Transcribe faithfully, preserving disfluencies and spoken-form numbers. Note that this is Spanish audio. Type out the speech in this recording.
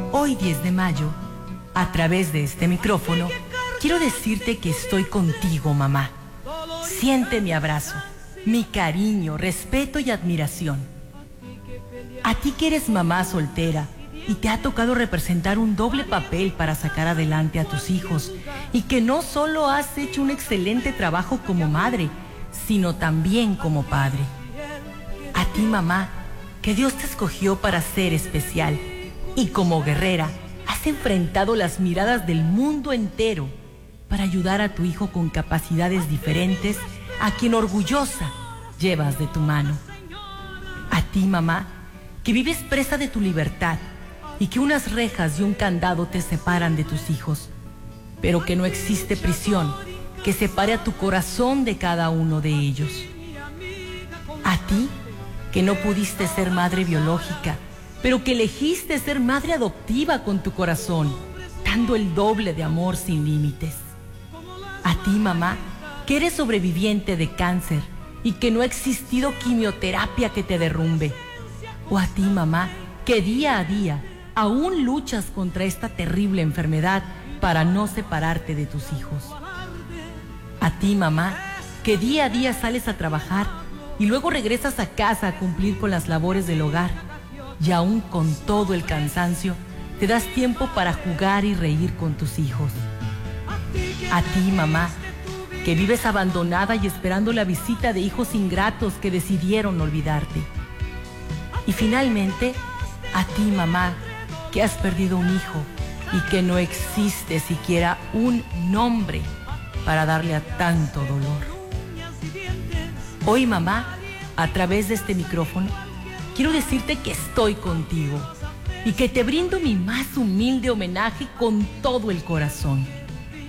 Hoy diez de mayo, a través de este micrófono, quiero decirte que estoy contigo, mamá. Siente mi abrazo, mi cariño, respeto y admiración. A ti que eres mamá soltera y te ha tocado representar un doble papel para sacar adelante a tus hijos, y que no solo has hecho un excelente trabajo como madre, sino también como padre. A ti, mamá, que Dios te escogió para ser especial, y como guerrera has enfrentado las miradas del mundo entero para ayudar a tu hijo con capacidades diferentes, a quien orgullosa llevas de tu mano. A ti, mamá, que vives presa de tu libertad y que unas rejas y un candado te separan de tus hijos, pero que no existe prisión que separe a tu corazón de cada uno de ellos. A ti, que no pudiste ser madre biológica, pero que elegiste ser madre adoptiva con tu corazón, dando el doble de amor sin límites. A ti, mamá, que eres sobreviviente de cáncer y que no ha existido quimioterapia que te derrumbe. O a ti, mamá, que día a día aún luchas contra esta terrible enfermedad para no separarte de tus hijos. A ti, mamá, que día a día sales a trabajar y luego regresas a casa a cumplir con las labores del hogar, y aún con todo el cansancio, te das tiempo para jugar y reír con tus hijos. A ti, mamá, que vives abandonada y esperando la visita de hijos ingratos que decidieron olvidarte. Y finalmente, a ti, mamá, que has perdido un hijo y que no existe siquiera un nombre para darle a tanto dolor. Hoy, mamá, a través de este micrófono, quiero decirte que estoy contigo y que te brindo mi más humilde homenaje con todo el corazón.